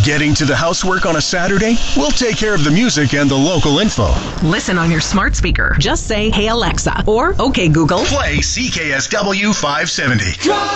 Getting to the housework on a Saturday? We'll take care of the music and the local info. Listen on your smart speaker. Just say, "Hey Alexa," or "Okay Google." Play CKSW 570.